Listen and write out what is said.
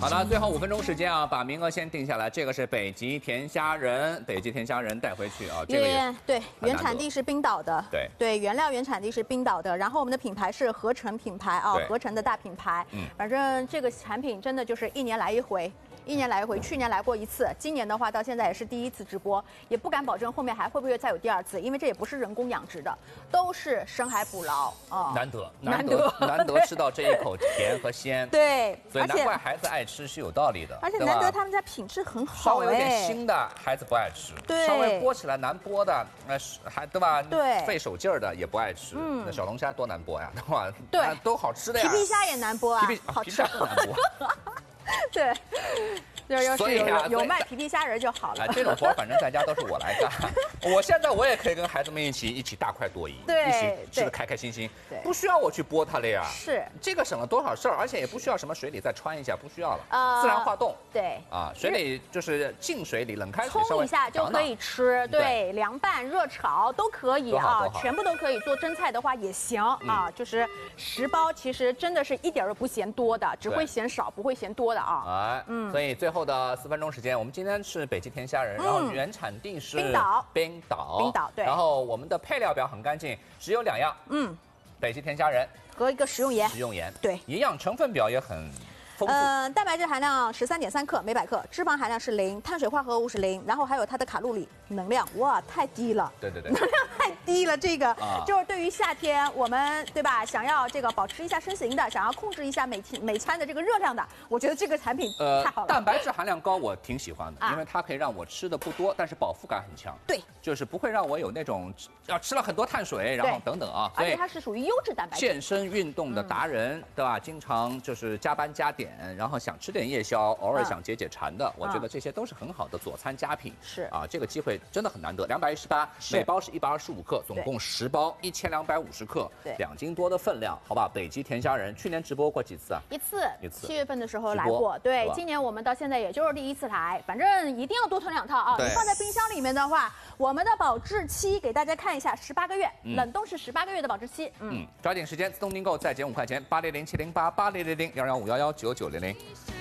好的，最后5分钟时间啊，把名额先定下来。这个是北极甜虾仁，北极甜虾仁带回去啊。这个也对，原产地是冰岛的。 对， 原料原产地是冰岛的。然后我们的品牌是合成品牌啊，合成的大品牌。反正这个产品真的就是1年来一回。1年来一回，去年来过1次，今年的话到现在也是第1次直播，也不敢保证后面还会不会再有第2次，因为这也不是人工养殖的，都是深海捕捞啊。 难得吃到这一口甜和鲜， 对， 所以难怪孩子爱吃是有道理的。 而且难得他们家品质很好， 稍微有点腥的孩子不爱吃， 对， 稍微剥起来难剥的，还对吧？ 对， 费手劲儿的也不爱吃。那小龙虾多难剥呀，对吧？ 对， 都好吃的呀。 皮皮虾也难剥啊， 好吃更难剥。 对。要是有卖皮皮虾仁就好了。 这种活反正在家都是我来干。我现在我也可以跟孩子们一起大快朵颐，一起吃得开开心心，不需要我去剥它了呀。 是， 这个省了多少事儿，而且也不需要什么水里再穿一下，不需要了，自然化冻。 对啊，水里就是净水里冷开水冲一下就可以吃，对，凉拌、热炒都可以啊，全部都可以做蒸菜的话也行啊。就是10包，其实真的是一点都不嫌多的，只会嫌少，不会嫌多的啊。 所以最后的4分钟时间，我们今天是北极甜虾仁，然后原产地是冰岛， 对。 然后我们的配料表很干净，只有2样，北极甜虾仁和一个食用盐，对， 营养成分表也很丰富。 蛋白质含量13.3克每100克，脂肪含量是0，碳水化合物是0，然后还有它的卡路里能量，哇，太低了， 对， 能量太低了。这个就是对于夏天我们对吧，想要这个保持一下身形的，想要控制一下每餐的这个热量的，我觉得这个产品太好了。 蛋白质含量高，我挺喜欢的，因为它可以让我吃的不多，但是饱腹感很强。 对， 就是不会让我有那种要吃了很多碳水，然后等等啊。 而且它是属于优质蛋白质。 健身运动的达人，对吧？经常就是加班加点，然后想吃点夜宵，偶尔想解解馋的，我觉得这些都是很好的佐餐佳品。 是啊，这个机会真的很难得，218，每包是125克，总共10包，1250克，2斤多的分量，好吧？北极甜虾仁，去年直播过几次啊？ 一次，7月份的时候来过。对，今年我们到现在也就是第1次来，反正一定要多囤2套啊！你放在冰箱里面的话，我们的保质期给大家看一下，18个月，冷冻是18个月的保质期。 抓紧时间自动订购，再减5块钱，80070880001115119900。